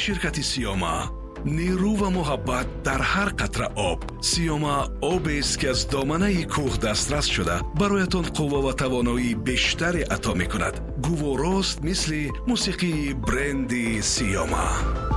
شرکت سیاما، نیرو و محبت در هر قطره آب. سیاما آب است که از دامنه کوه دسترس شده برایتان قوه و توانایی بیشتری عطا می کند. گوارست مثل موسیقی برند سیاما.